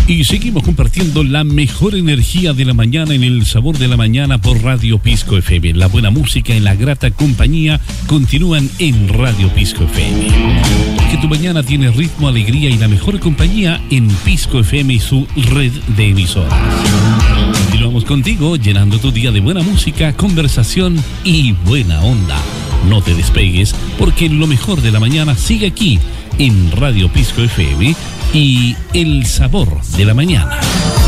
Y seguimos compartiendo la mejor energía de la mañana en el sabor de la mañana por Radio Pisco FM. La buena música y la grata compañía continúan en Radio Pisco FM. Porque tu mañana tiene ritmo, alegría y la mejor compañía en Pisco FM y su red de emisoras. Continuamos contigo, llenando tu día de buena música, conversación y buena onda. No te despegues, porque lo mejor de la mañana sigue aquí en Radio Pisco FM y el sabor de la mañana.